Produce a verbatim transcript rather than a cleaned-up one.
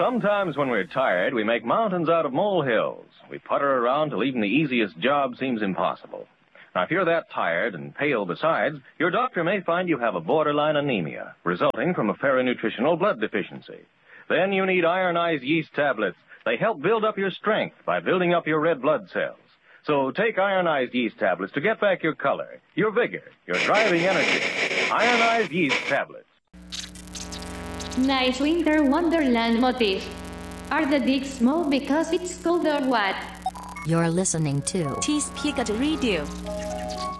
Sometimes when we're tired, we make mountains out of molehills. We putter around till even the easiest job seems impossible. Now, if you're that tired and pale besides, your doctor may find you have a borderline anemia, resulting from a paranutritional blood deficiency. Then you need ironized yeast tablets. They help build up your strength by building up your red blood cells. So take ironized yeast tablets to get back your color, your vigor, your driving energy. Ironized yeast tablets. Nice winter wonderland motif. Are the digs small because it's cold or what? You're listening to T-Speaker Radio.